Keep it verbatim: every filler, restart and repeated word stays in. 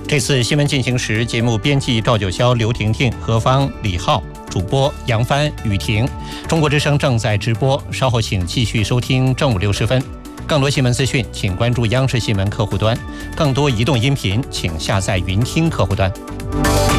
这次新闻进行时，节目编辑赵九霄、刘婷婷、何芳、李浩，主播杨帆、雨婷。中国之声正在直播，稍后请继续收听正午六十分。更多新闻资讯，请关注央视新闻客户端；更多移动音频，请下载云听客户端。